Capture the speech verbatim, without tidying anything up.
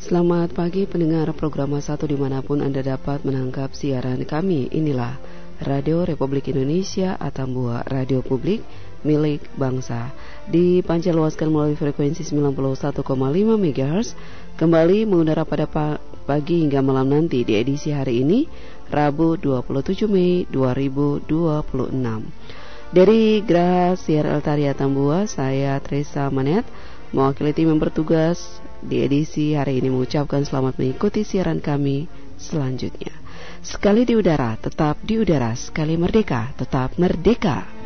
Selamat pagi pendengar program satu dimanapun Anda dapat menangkap siaran kami. Inilah Radio Republik Indonesia Atambua, radio publik milik bangsa. Dipancarluaskan melalui frekuensi sembilan puluh satu koma lima megahertz. Kembali mengudara pada pagi hingga malam nanti di edisi hari ini, Rabu dua puluh tujuh Mei dua ribu dua puluh enam. Dari Geraha Siar Eltari Atambua, saya Teresa Manet mewakili tim yang bertugas di edisi hari ini mengucapkan selamat mengikuti siaran kami selanjutnya. Sekali di udara, tetap di udara. Sekali merdeka, tetap merdeka.